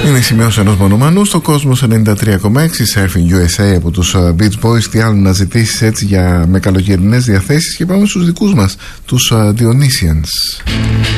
Είναι η σημείωση ενός μονομανού στο Κόσμος 93,6 Surfing USA από τους Beach Boys. Τι άλλο να ζητήσεις έτσι με καλοκαιρινές διαθέσεις, και πάμε στους δικούς μας, τους Dionysians.